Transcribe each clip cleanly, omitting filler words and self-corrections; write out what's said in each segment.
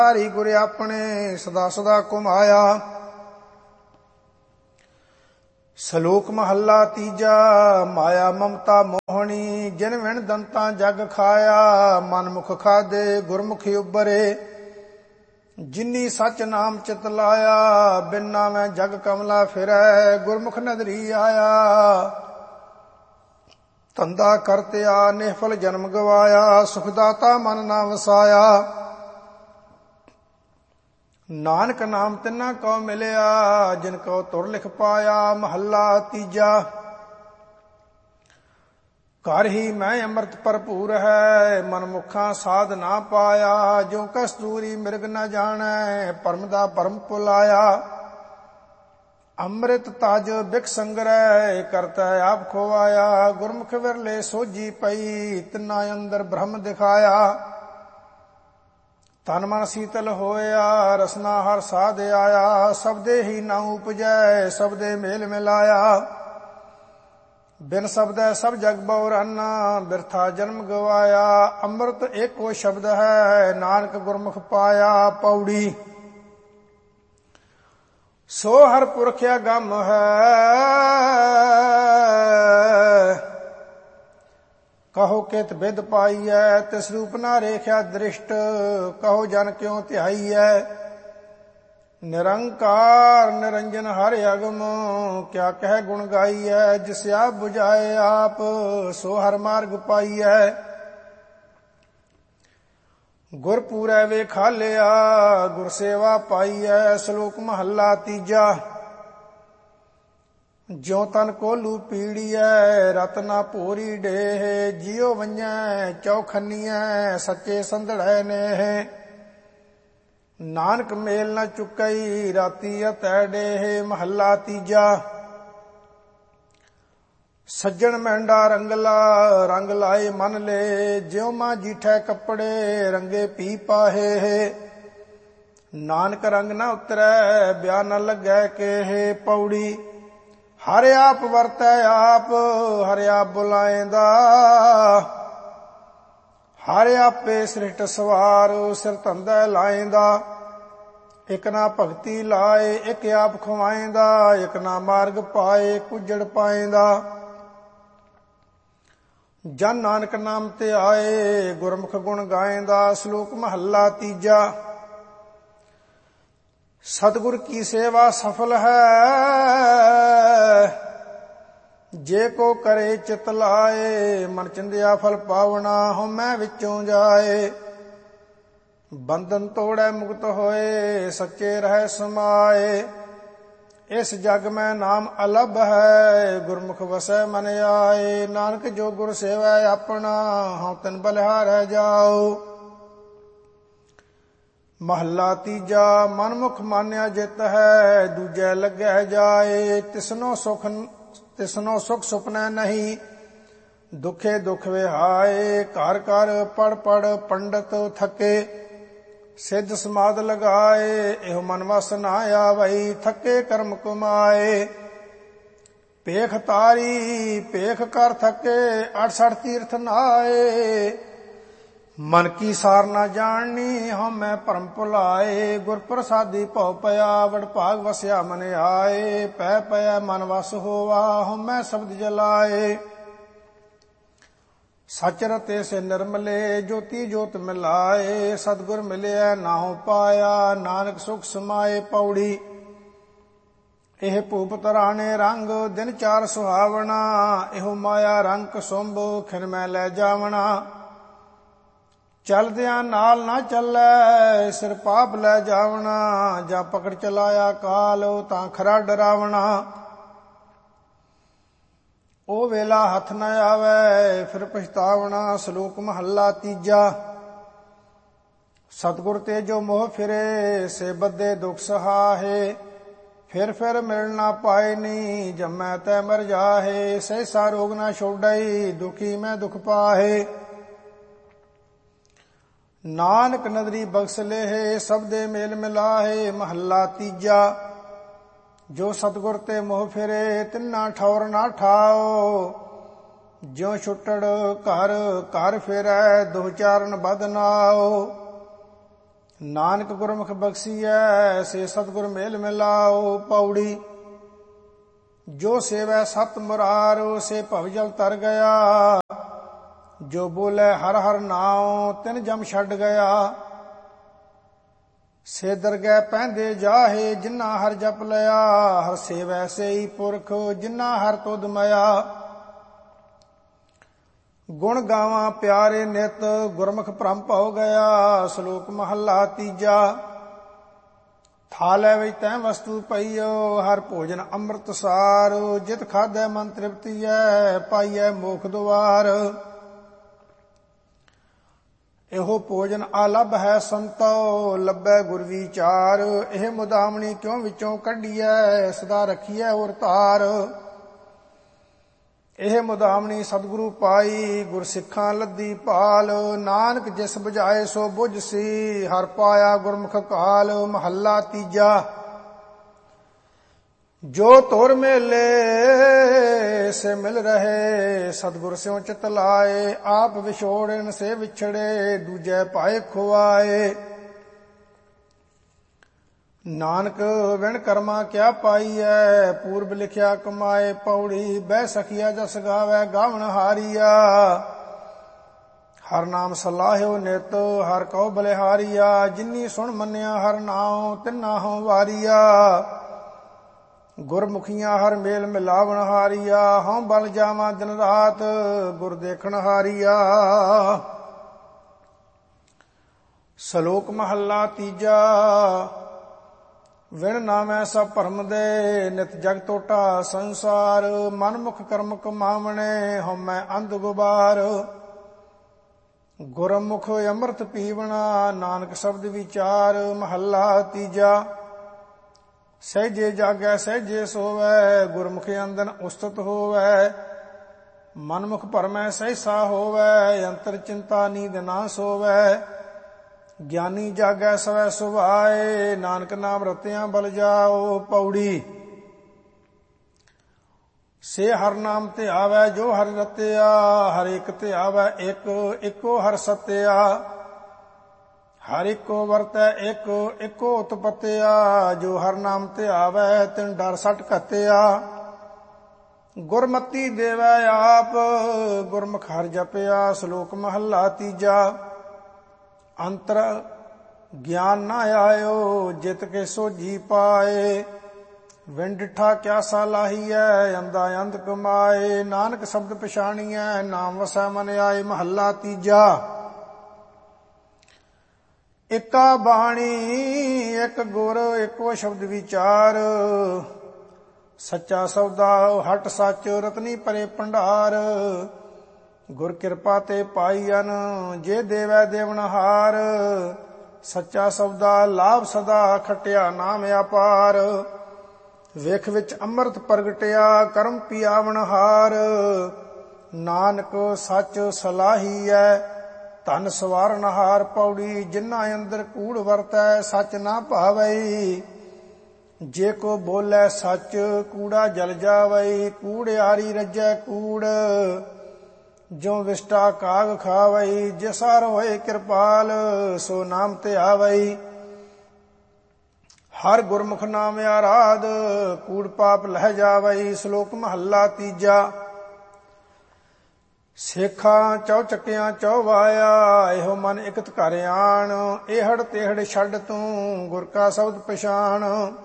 ਹਰੀ ਗੁਰ ਆਪਣੇ ਸਦਾ ਸਦਾ ਘੁਮਾਇਆ। ਸ਼ਲੋਕ ਮਹੱਲਾ ਤੀਜਾ। ਮਾਇਆ ਮਮਤਾ ਮੋਹਣੀ ਜਿਨ ਵਿਣ ਦੰਤਾਂ ਜਗ ਖਾਇਆ। ਮਨ ਮੁਖ ਖਾਦੇ ਗੁਰਮੁਖੀ ਉਬਰੇ ਜਿਨੀ ਸਚ ਨਾਮ ਚਿਤ ਲਾਇਆ। ਬਿਨ ਨਾਮੈ ਜਗ ਕਮਲਾ ਫਿਰੈ ਗੁਰਮੁਖ ਨਦਰੀ ਆਇਆ। ਧੰਦਾ ਕਰਤਿਆ ਨਿਹਫਲ ਜਨਮ ਗਵਾਇਆ। ਸੁਖਦਾਤਾ ਮਨ ਨਾ ਵਸਾਇਆ। ਨਾਨਕ ਨਾਮ ਤਿੰਨਾ ਕਉ ਮਿਲਿਆ ਜਿਨ ਕਉ ਤੁਰ ਲਿਖ ਪਾਇਆ। ਮਹੱਲਾ ਤੀਜਾ। ਘਰ ਹੀ ਮੈਂ ਅੰਮ੍ਰਿਤ ਭਰਪੂਰ ਹੈ ਮਨ ਮੁਖਾਂ ਸਾਧ ਨਾ ਪਾਇਆ। ਜੋ ਕਸਤੂਰੀ ਮਿਰਗ ਨ ਜਾਣੈ ਭਰਮ ਦਾ ਭਰਮ ਭੁਲਾਇਆ। ਅੰਮ੍ਰਿਤ ਤਜ ਬਿਖ ਸੰਗਰੈ ਕਰਤਾ ਆਪ ਖੋਵਾਇਆ। ਗੁਰਮੁਖ ਵਿਰਲੇ ਸੋਝੀ ਪਈ ਤਿੰਨਾ ਅੰਦਰ ਬ੍ਰਹਮ ਦਿਖਾਇਆ। ਤਨ ਮਨ ਸੀਤਲ ਹੋਇਆ ਰਸਨਾ ਹਰ ਸਾਧ ਆਇਆ। ਸਬਦੇ ਹੀ ਨਾ ਉਪਜੈ ਸਬਦੇ ਮੇਲ ਮਿਲਾਇਆ। ਬਿਨ ਸਬਦੈ ਸਭ ਜਗ ਬਉਰਾਨਾ ਬਿਰਥਾ ਜਨਮ ਗਵਾਇਆ। ਅੰਮ੍ਰਿਤ ਏਕੋ ਸ਼ਬਦ ਹੈ ਨਾਨਕ ਗੁਰਮੁਖ ਪਾਇਆ। ਪੌੜੀ। ਸੋ ਹਰ ਪੁਰਖ ਅਗੰਮ ਹੈ ਕਹੋ ਕਿਤ ਬਿਦ ਪਾਈਐ। ਤਿਸ ਰੂਪ ਨਾ ਰੇਖਿਆ ਦ੍ਰਿਸ਼ਟ ਕਹੋ ਜਨ ਕਿਉ ਧਿਆਈਐ। ਨਿਰੰਕਾਰ ਨਿਰੰਜਨ ਹਰਿ ਅਗਮ ਕਿਆ ਕਹਿ ਗੁਣ ਗਾਈਐ। ਜਿਸ ਆਪ ਬੁਝਾਏ ਆਪ ਸੋ ਹਰ ਮਾਰਗ ਪਾਈਐ। ਗੁਰ ਪੂਰੈ ਵੇਖਾਲਿਆ ਗੁਰ ਸੇਵਾ ਪਾਈਐ। ਸ਼ਲੋਕ ਮਹੱਲਾ ਤੀਜਾ। ਜਿਉ ਤਨ ਕੋਲੂ ਪੀੜੀਐ ਰਤਨਾ ਭੋਰੀ ਡੇਹ। ਜਿਉ ਵੰਜੈ ਚੌਖੰਨੀਐ ਸੱਚੇ ਸੰਧੜੈ ਨੇਹ। ਨਾਨਕ ਮੇਲ ਨ ਚੁਕਈ ਰਾਤੀ ਅਤੈ ਡੇਹ। ਮਹੱਲਾ ਤੀਜਾ। ਸੱਜਣ ਮਹਿੰਡਾ ਰੰਗਲਾ ਰੰਗ ਲਾਏ ਮਨ ਲੈ। ਜਿਉ ਮਾਂ ਜੀਠੈ ਕੱਪੜੇ ਰੰਗੇ ਪੀ ਪਾਹੇ। ਨਾਨਕ ਰੰਗ ਨ ਉਤਰੈ ਬਿਆ ਨ ਲੱਗੈ ਕੇਹ। ਪੌੜੀ। ਹਰ ਆਪ ਵਰਤੈ ਆਪ ਹਰ ਆਪ ਬੁਲਾਏਂਦਾ। ਹਰ ਆਪੇ ਸ੍ਰਿਸ਼ਟ ਸਵਾਰ ਸਿਰ ਧੰਦਾ ਲਾਏਂਦਾ। ਇਕ ਨਾ ਭਗਤੀ ਲਾਏ ਇਕ ਆਪ ਖਵਾਏਂਦਾ। ਇਕ ਨਾ ਮਾਰਗ ਪਾਏ ਕੁਜੜ ਪਾਏਂਦਾ। ਜਨ ਨਾਨਕ ਨਾਮ ਤੇ ਆਏ ਗੁਰਮੁਖ ਗੁਣ ਗਾਏਂਦਾ। ਸ਼ਲੋਕ ਮਹੱਲਾ ਤੀਜਾ। ਸਤਿਗੁਰ ਕੀ ਸੇਵਾ ਸਫਲ ਹੈ ਜੇ ਕੋ ਕਰੇ ਚਿਤ ਲਾਏ। ਮਨ ਚਿੰਦਿਆ ਫਲ ਪਾਵਣਾ ਹਉਮੈ ਵਿੱਚੋਂ ਜਾਏ। ਬੰਧਨ ਤੋੜੈ ਮੁਕਤ ਹੋਏ ਸੱਚੇ ਰਹਿ ਸਮਾਏ। ਇਸ ਜਗ ਮੈਂ ਨਾਮ ਅਲਭ ਹੈ ਗੁਰਮੁਖ ਵਸੈ ਮਨ ਆਏ। ਨਾਨਕ ਜੋ ਗੁਰ ਸੇਵੈ ਆਪਣਾ ਹਉ ਤਿਨ ਬਲਿਹਾਰੈ ਜਾਓ। ਮਹੱਲਾ ਤੀਜਾ। ਮਨਮੁਖ ਮਾਨਿਆ ਜਿਤ ਹੈ ਦੂਜੈ ਲੱਗੈ ਜਾਏ। ਤਿਸਨੋ ਸੁਖ ਸੁਪਨੈ ਨਹੀਂ ਦੁਖੇ ਦੁਖ ਵਿਹਾਏ। ਘਰ ਘਰ ਪੜ ਪੜ ਪੰਡਤ ਥਕੇ ਸਿੱਧ ਸਮਾਧ ਲਗਾਏ। ਇਹੋ ਮਨ ਵਸ ਨਾ ਆਵਈ ਥਕੇ ਕਰਮ ਕਮਾਏ। ਭੇਖ ਤਾਰੀ ਭੇਖ ਕਰ ਥਕੇ 68 ਤੀਰਥ ਨਾਏ। ਮਨ ਕੀ ਸਾਰ ਨਾ ਜਾਣਨੀ ਹਉਮੈ ਭਰਮ ਭੁਲਾਏ। ਗੁਰ ਪ੍ਰਸਾਦੀ ਭਉ ਪਿਆ ਵਡ ਭਾਗ ਵਸਿਆ ਮਨ ਆਏ। ਪੈ ਪਿਆ ਮਨ ਵਸ ਹੋਵਾ ਹਉਮੈ ਸ਼ਬਦ ਜਲਾਏ। ਸਚ ਰਤੇ ਸੇ ਨਿਰਮਲੇ ਜੋਤੀ ਜੋਤ ਮਿਲਾਏ। ਸਤਿਗੁਰ ਮਿਲਿਆ ਨਾਉ ਪਾਇਆ ਨਾਨਕ ਸੁਖ ਸਮਾਏ। ਪੌੜੀ। ਇਹ ਭੂਪ ਤਰਾਣੇ ਰੰਗ ਦਿਨ ਚਾਰ ਸੁਹਾਵਣਾ। ਇਹੋ ਮਾਇਆ ਰੰਗ ਕਸੁੰਭ ਖਿਨ ਮੈਂ ਲੈ ਜਾਵਣਾ। ਚਲਦਿਆਂ ਨਾਲ ਨਾ ਚੱਲੈ ਸਿਰ ਪਾਪ ਲੈ ਜਾਵਣਾ। ਜਾਂ ਪਕੜ ਚਲਾਇਆ ਕਾਲ ਤਾਂ ਖਰਾ ਡਰਾਵਣਾ। ਉਹ ਵੇਲਾ ਹੱਥ ਨ ਆਵੈ ਫਿਰ ਪਛਤਾਵਣਾ। ਸ਼ਲੋਕ ਮਹੱਲਾ ਤੀਜਾ। ਸਤਿਗੁਰ ਤੇ ਜੋ ਮੋਹ ਫਿਰੇ ਸੇ ਬੱਧੇ ਦੁਖ ਸਹਾਹੇ। ਫਿਰ ਮਿਲ ਨਾ ਪਾਏ ਨੀ ਜੰਮੈ ਤੈ ਮਰ ਜਾਹੇ। ਸਹਿਸਾ ਰੋਗ ਨਾ ਛੋਡਈ ਦੁਖੀ ਮੈਂ ਦੁਖ ਪਾਹੇ। ਨਾਨਕ ਨਦਰੀ ਬਖਸ਼ ਲੇਹ ਸਬਦੇ ਮੇਲ ਮਿਲਾਹੇ। ਮਹੱਲਾ ਤੀਜਾ। ਜੋ ਸਤਿਗੁਰ ਤੇ ਮੋਹ ਫਿਰੇ ਤਿੰਨਾ ਠੌਰ ਨਾ ਠਾਓ। ਜਿਉ ਛੁੱਟੜ ਘਰ ਘਰ ਫਿਰੈ ਦੁਹ ਚਾਰਨ ਬਦ ਨਾਓ। ਨਾਨਕ ਗੁਰਮੁਖ ਬਖਸ਼ੀਐ ਸੇ ਸਤਿਗੁਰ ਮੇਲ ਮਿਲਾਓ। ਪੌੜੀ ਜੋ ਸੇਵੈ ਸਤ ਮੁਰਾਰ ਸੇ ਭਵ ਜਲ ਤਰ ਗਿਆ। ਜੋ ਬੋਲੇ ਹਰ ਹਰ ਨਾਉ ਤਿਨ ਜਮ ਛੱਡ ਗਿਆ। ਸੇ ਦਰਗਹਿ ਪੈਂਦੇ ਜਾਹੇ ਜਿਨ੍ਹਾਂ ਹਰ ਜਪ ਲਿਆ। ਹਰ ਸੇਵੈ ਸੇਈ ਪੁਰਖ ਜਿਨ੍ਹਾਂ ਹਰ ਤੁਧ ਮਇਆ। ਗੁਣ ਗਾਵਾਂ ਪਿਆਰੇ ਨਿਤ ਗੁਰਮੁਖ ਭ੍ਰਮ ਭਉ ਗਿਆ। ਸ਼ਲੋਕ ਮਹੱਲਾ ਤੀਜਾ। ਥਾਲੇ ਵਿੱਚ ਤੈ ਵਸਤੂ ਪਈਓ ਹਰ ਭੋਜਨ ਅੰਮ੍ਰਿਤ ਸਾਰ। ਜਿਤ ਖਾਧੈ ਮਨ ਤ੍ਰਿਪਤੀਐ ਪਾਈਐ ਮੋਖ ਦੁਆਰ। ਇਹੋ ਭੋਜਨ ਆਲਭ ਹੈ ਸੰਤੋ ਲੱਭੈ ਗੁਰ ਵਿਚਾਰ। ਇਹ ਮੁਦਾਮਣੀ ਕਿਉਂ ਵਿੱਚੋਂ ਕੱਢੀਐ ਸਦਾ ਰੱਖੀਐ ਔਰ ਧਾਰ। ਇਹ ਮੁਦਾਮਣੀ ਸਤਿਗੁਰੂ ਪਾਈ ਗੁਰ ਸਿੱਖਾਂ ਲੱਦੀ ਭਾਲ। ਨਾਨਕ ਜਿਸ ਬੁਝਾਏ ਸੋ ਬੁਝ ਸੀ ਹਰ ਪਾਇਆ ਗੁਰਮੁਖ ਕਾਲ। ਮਹੱਲਾ ਤੀਜਾ। ਜੋ ਤੁਰ ਮੇਲੇ ਸੇ ਮਿਲ ਰਹੇ ਸਤਿਗੁਰ ਸਿਉ ਚਿਤ ਲਾਏ। ਆਪ ਵਿਛੋੜਨ ਸੇ ਵਿਛੜੇ ਦੂਜੇ ਪਾਏ ਖੁਆਏ। ਨਾਨਕ ਵਿਣ ਕਰਮਾ ਕਿਆ ਪਾਈਐ ਪੂਰਬ ਲਿਖਿਆ ਕਮਾਏ। ਪੌੜੀ ਬਹਿ ਸਖੀਆ ਜਸ ਗਾਵੈ ਗਾਵਣ ਹਾਰੀਆ। ਹਰ ਨਾਮ ਸਲਾਹਿਓ ਨਿਤ ਹਰ ਕਉ ਬਲਿਹਾਰੀਆ। ਜਿਨੀ ਸੁਣ ਮੰਨਿਆ ਹਰ ਨਾਉ ਤਿਨਾ ਹਉ ਵਾਰੀਆ। ਗੁਰਮੁਖੀਆਂ ਹਰ ਮੇਲ ਮਿਲਾਵਣ ਹਾਰੀਆ। ਹਉ ਬਲ ਜਾਵਾਂ ਦਿਨ ਰਾਤ ਗੁਰ ਦੇਖਣ ਹਾਰੀਆ। ਸ਼ਲੋਕ ਮਹੱਲਾ ਤੀਜਾ। ਵਿਣ ਨਾਮੈ ਸਭ ਭਰਮ ਦੇ ਨਿਤ ਜਗ ਟੋਟਾ ਸੰਸਾਰ। ਮਨ ਮੁਖ ਕਰਮ ਕਮਾਵਣੇ ਹਉਮੈ ਅੰਧ ਗੁਬਾਰ। ਗੁਰਮੁਖ ਅੰਮ੍ਰਿਤ ਪੀਵਣਾ ਨਾਨਕ ਸ਼ਬਦ ਵਿਚਾਰ। ਮਹੱਲਾ ਤੀਜਾ। ਸਹਿਜੇ ਜਾਗੈ ਸਹਿਜੇ ਸੋਵੈ ਗੁਰਮੁਖ ਅੰਦਨ ਉਸਤਤ ਹੋਵੈ। ਮਨਮੁਖ ਭਰਮੈ ਸਹਿਸਾ ਹੋਵੈ ਅੰਤਰ ਚਿੰਤਾ ਨੀਂਦ ਨਾ ਸੋਵੈ। ਗਿਆਨੀ ਜਾਗੈ ਸਵੈ ਸੁਭਾਏ ਨਾਨਕ ਨਾਮ ਰਤਿਆਂ ਬਲ ਜਾਓ। ਪੌੜੀ ਸੇ ਹਰ ਨਾਮ ਧਿਆਵੈ ਜੋ ਹਰਿ ਰਤਿਆ। ਹਰ ਇੱਕ ਧਿਆਵੈ ਇੱਕ ਇੱਕੋ ਹਰ ਸਤਿਆ। ਹਰ ਇੱਕੋ ਵਰਤੈ ਇੱਕ ਇੱਕੋ ਉਤਪਤਿਆ। ਜੋ ਹਰ ਨਾਮ ਧਿਆਵੈ ਤਿਨ ਡਰ ਸੱਟ ਘਤਿਆ। ਗੁਰਮਤੀ ਦੇਵੈ ਆਪ ਗੁਰਮੁਖ ਹਰਿ ਜਪਿਆ। ਸ਼ਲੋਕ ਮਹੱਲਾ ਤੀਜਾ। ਅੰਤਰ ਗਿਆਨ ਨਾ ਆਇਓ ਜਿਤ ਕੇ ਸੋਝੀ ਪਾਏ। ਵਿਣ ਡਿਠਾ ਕਿਆ ਸਾਲਾਹੀਐ ਅੰਧਾ ਅੰਧ ਕਮਾਏ। ਨਾਨਕ ਸ਼ਬਦ ਪਛਾਣੀਐ ਨਾਮ ਵਸੈ ਮਨ ਆਏ। ਮਹੱਲਾ ਤੀਜਾ। ਇਕਾ ਬਾਣੀ ਇੱਕ ਗੁਰ ਇੱਕੋ ਸ਼ਬਦ ਵਿਚਾਰ। ਸੱਚਾ ਸੌਦਾ ਹਟ ਸੱਚ ਰਤਨੀ ਭਰੇ ਭੰਡਾਰ। ਗੁਰ ਕਿਰਪਾ ਤੇ ਪਾਈਅਨ ਜੇ ਦੇਵੈ ਦੇਵਨਹਾਰ। ਸੱਚਾ ਸੌਦਾ ਲਾਭ ਸਦਾ ਖਟਿਆ ਨਾਮ ਅਪਾਰ। ਵੇਖ ਵਿੱਚ ਅੰਮ੍ਰਿਤ ਪ੍ਰਗਟਿਆ ਕਰਮ ਪਿਆਵਨਹਾਰ। ਨਾਨਕ ਸੱਚ ਸਲਾਹੀਐ ਧਨ ਸਵਾਰਨਹਾਰ। ਪੌੜੀ ਜਿਨ੍ਹਾਂ ਅੰਦਰ ਕੂੜ ਵਰਤੈ ਸੱਚ ਨਾ ਭਾਵਈ। ਜੇ ਕੋ ਬੋਲੇ ਸੱਚ ਕੂੜਾ ਜਲ ਜਾਵਈ। ਕੂੜਿਆਰੀ ਰੱਜੈ ਕੂੜ ਜੋ ਵਿਸ਼ਟਾ ਕਾਗ ਖਾਵਈ। ਜਿਸ ਹਰ ਹੋਏ ਕਿਰਪਾਲ ਸੋ ਨਾਮ ਧਿਆਵਈ। ਹਰ ਗੁਰਮੁਖ ਨਾਮ ਆਰਾਧ ਕੂੜ ਪਾਪ ਲਹਿ ਜਾਵਈ। ਸ਼ਲੋਕ ਮਹੱਲਾ ਤੀਜਾ। ਸੇਖਾਂ ਚੌ ਚੱਕਿਆਂ ਚੌ ਵਾਇਆ ਇਹੋ ਮਨ ਇਕਤ ਘਰ ਆਣ। ਇਹੜ ਤੇਹੜ ਛੱਡ ਤੂੰ ਗੁਰ ਕਾ ਸ਼ਬਦ ਪਛਾਣ।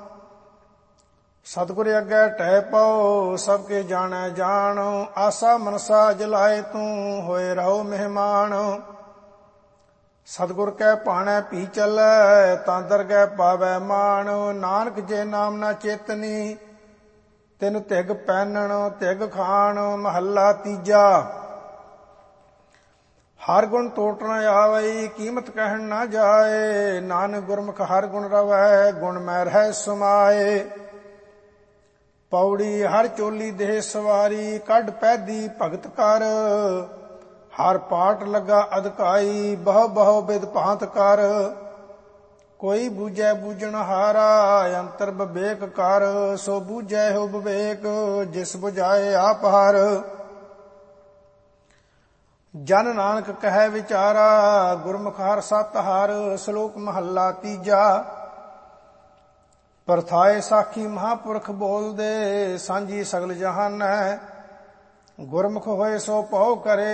ਸਤਿਗੁਰ ਅੱਗੇ ਟਹਿ ਪਾਓ ਸਭ ਕੇ ਜਾਣੈ ਜਾਣ। ਆਸਾ ਮਨਸਾ ਜਲਾਏ ਤੂੰ ਹੋਏ ਰਹੋ ਮਹਿਮਾਨ। ਸਤਿਗੁਰ ਕੈ ਭਾਣੈ ਭੀ ਚੱਲੈ ਤਾਂ ਦਰਗਹਿ ਪਾਵੈ ਮਾਣ। ਨਾਨਕ ਜੇ ਨਾਮ ਨਾ ਚੇਤਨੀ ਤਿਨ ਧਿਗ ਪੈਨਣ ਧਿਗ ਖਾਣ। ਮਹੱਲਾ ਤੀਜਾ। ਹਰ ਗੁਣ ਟੋਟਣ ਆਵਈ ਕੀਮਤ ਕਹਿਣ ਨਾ ਜਾਏ। ਨਾਨਕ ਗੁਰਮੁਖ ਹਰ ਗੁਣ ਰਵੈ ਗੁਣ ਮੈ ਰਹਿ ਸਮਾਏ। ਪੌੜੀ ਹਰ ਚੋਲੀ ਦੇਹ ਸਵਾਰੀ ਕੱਢ ਪੈਦੀ ਭਗਤ ਕਰ। ਹਰ ਪਾਟ ਲੱਗਾ ਅਧਿਕਾਈ ਬਹੁ ਬਹੁ ਬਿਦ ਭਾਂਤ ਕਰ। ਕੋਈ ਬੂਝੈ ਬੂਝਣ ਹਾਰਾ ਅੰਤਰ ਵਿਵੇਕ ਕਰ। ਸੋ ਬੂਝੈ ਹੋ ਵਿਵੇਕ ਜਿਸ ਬੁਝਾਏ ਆਪ ਹਰ। ਜਨ ਨਾਨਕ ਕਹੈ ਵਿਚਾਰਾ, ਗੁਰਮੁਖ ਹਰਿ ਸਤਿ ਹਰਿ। ਸ਼ਲੋਕ ਮਹੱਲਾ ਤੀਜਾ। ਪਰਥਾਏ ਸਾਖੀ ਮਹਾਂਪੁਰਖ ਬੋਲਦੇ, ਸਾਂਝੀ ਸਗਲ ਜਹਾਨੈ। ਗੁਰਮੁਖ ਹੋਏ ਸੋ ਭਉ ਕਰੇ,